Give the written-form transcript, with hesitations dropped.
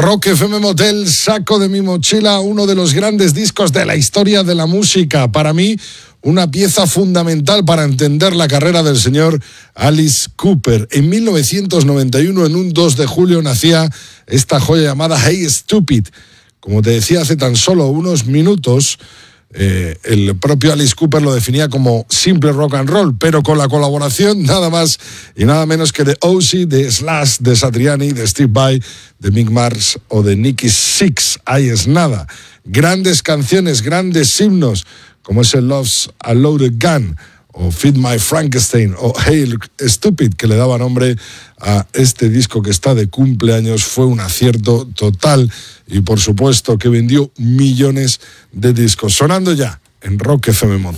Rock FM Motel, saco de mi mochila uno de los grandes discos de la historia de la música. Para mí, una pieza fundamental para entender la carrera del señor Alice Cooper. En 1991, en un 2 de julio, nacía esta joya llamada Hey Stupid. Como te decía hace tan solo unos minutos, el propio Alice Cooper lo definía como simple rock and roll, pero con la colaboración nada más y nada menos que de Ozzy, de Slash, de Satriani, de Steve Vai, de Mick Mars o de Nicky Six. Ahí es nada. Grandes canciones, grandes himnos, como es el Love's a Loaded Gun, o Feed My Frankenstein, o Hey Stupid, que le daba nombre a este disco que está de cumpleaños. Fue un acierto total y por supuesto que vendió millones de discos. Sonando ya en Rock FM Motel.